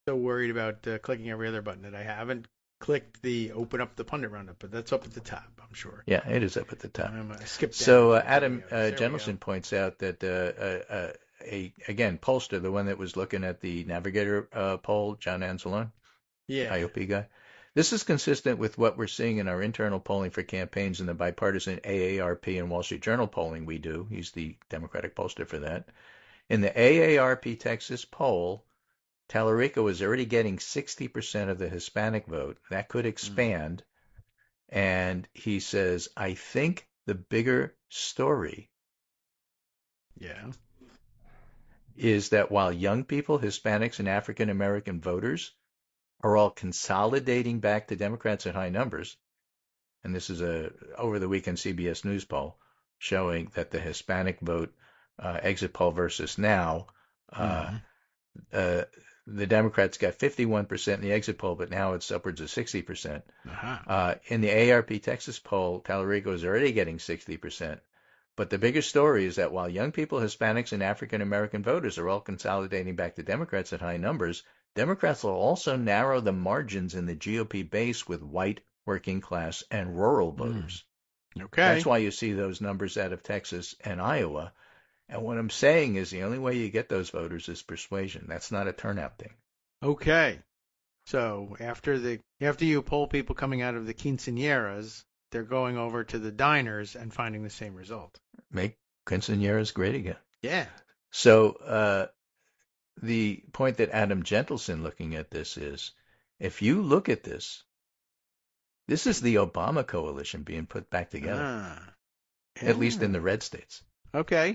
so worried about clicking every other button that I haven't clicked the open up the pundit roundup, but that's up at the top, I'm sure. Yeah, it is up at the top. I'm gonna skip down So to the Adam videos. There we go. Jentelson points out that again, pollster, the one that was looking at the Navigator poll, John Anzalone, Yeah. IOP guy. This is consistent with what we're seeing in our internal polling for campaigns and the bipartisan AARP and Wall Street Journal polling we do. He's the Democratic pollster for that. In the AARP Texas poll, Tallarico is already getting 60% of the Hispanic vote. That could Mm. expand. And he says, I think the bigger story Yeah. is that while young people, Hispanics, and African American voters are all consolidating back to Democrats in high numbers, and this is a over the weekend CBS News poll showing that the Hispanic vote exit poll versus now, uh, Mm. uh, the Democrats got 51% in the exit poll, but now it's upwards of 60%. Uh-huh. In the ARP Texas poll, Tallarico is already getting 60%. But the bigger story is that while young people, Hispanics, and African American voters are all consolidating back to Democrats at high numbers, Democrats will also narrow the margins in the GOP base with white, working class, and rural Mm. voters. That's Okay. why you see those numbers out of Texas and Iowa. And what I'm saying is the only way you get those voters is persuasion. That's not a turnout thing. Okay. So after you poll people coming out of the quinceañeras, they're going over to the diners and finding the same result. Make quinceañeras great again. Yeah. So the point that Adam Gentleson looking at this is, if you look at this, this is the Obama coalition being put back together, Ah. at least in Yeah. the red states. Okay.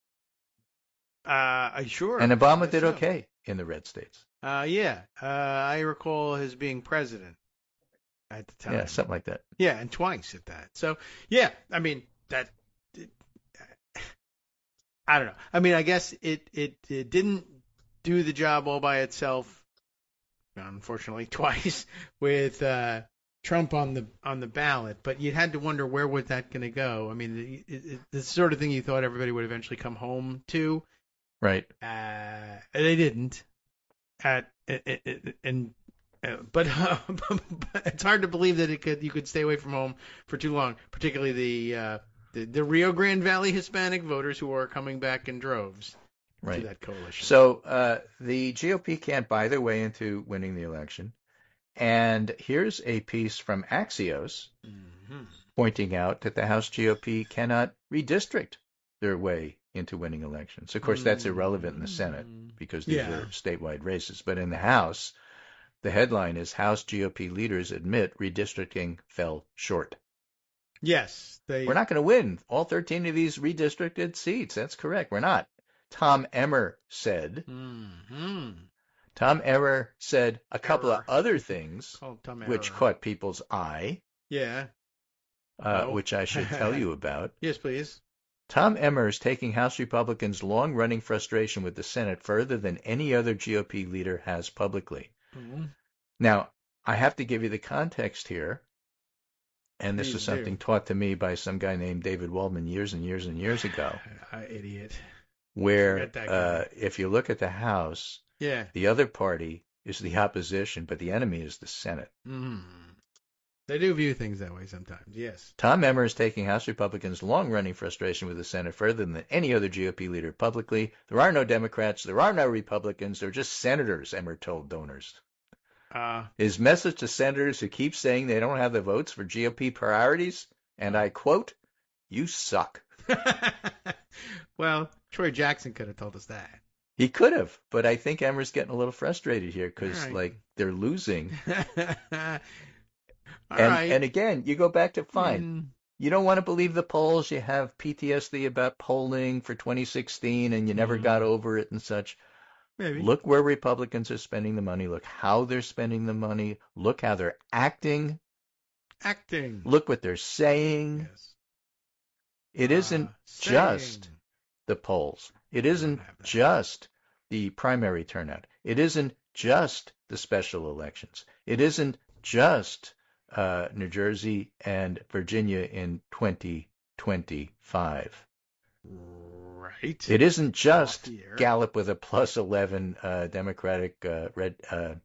And Sure. I Obama guess did so. okay in the red states. Yeah. I recall his being president at the Yeah, time. something like that. Yeah, and twice at that. So yeah, I mean that. I don't know. I mean, I guess it didn't do the job all by itself. Unfortunately, twice with Trump on the ballot. But you had to wonder where was that going to go. I mean, the sort of thing you thought everybody would eventually come home to. Right. They didn't. And but it's hard to believe that you could stay away from home for too long, particularly the Rio Grande Valley Hispanic voters who are coming back in droves to Right. that coalition. So the GOP can't buy their way into winning the election. And here's a piece from Axios Hmm. pointing out that the House GOP cannot redistrict their way into winning elections. Of course, that's irrelevant in the Senate because these Yeah. are statewide races. But in the House, the headline is House GOP leaders admit redistricting fell short. Yes, We're they. not going to win all 13 of these redistricted seats. That's correct. We're not. Tom Emmer said. Hmm. Tom Emmer said a couple of Error. other things Called Tom which Error. caught people's eye, Yeah. Oh. which I should tell you about. Yes, please. Tom Emmer is taking House Republicans' long-running frustration with the Senate further than any other GOP leader has publicly. Mhm. Now, I have to give you the context here, and this is Please do. something taught to me by some guy named David Waldman years and years and years ago, Idiot. where Forget that guy. if you look at the House, Yeah. the other party is the opposition, but the enemy is the Senate. Mm. They do view things that way sometimes. Yes. Tom Emmer is taking House Republicans' long-running frustration with the Senate further than any other GOP leader publicly. There are no Democrats. There are no Republicans. There are just senators, Emmer told donors. Uh, His message to senators who keep saying they don't have the votes for GOP priorities, and I quote, "You suck." well, Troy Jackson could have told us that. He could have, but I think Emmer's getting a little frustrated here All because, right. like, they're losing. All And right. and again, you go back to I fine. mean, You don't want to believe the polls. You have PTSD about polling for 2016 and you never got over it and such. maybe. Look where Republicans are spending the money. Look how they're spending the money. Look how they're acting. Acting. Look what they're saying. Yes. It isn't Saying. just the polls. It I don't isn't have that. just the primary turnout. It isn't just the special elections. It isn't just New Jersey and Virginia in 2025. Right. It isn't just Off the air. Gallup with a plus 11 Democratic